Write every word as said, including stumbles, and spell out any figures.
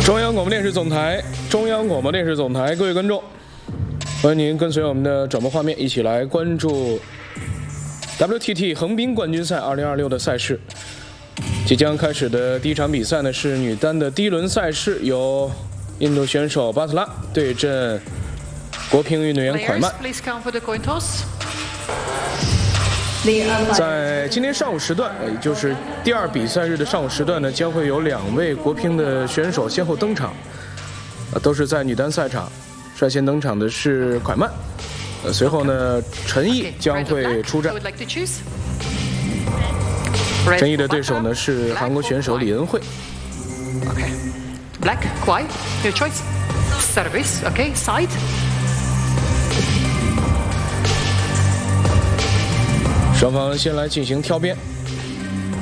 中央广播电视总台，中央广播电视总台，各位观众，欢迎您跟随我们的转播画面，一起来关注 W T T 横滨冠军赛二零二六的赛事。即将开始的第一场比赛呢，是女单的第一轮赛事，由印度选手巴特拉对阵国乒运动员蒯曼。在今天上午时段，也就是第二比赛日的上午时段呢，将会有两位国乒的选手先后登场，呃，都是在女单赛场。率先登场的是蒯曼，呃，随后呢，陈毅将会出战。陈毅的对手呢是韩国选手李恩惠。 Okay. Black, Kwai, your choice. Service, okay, side. 双方先来进行挑边。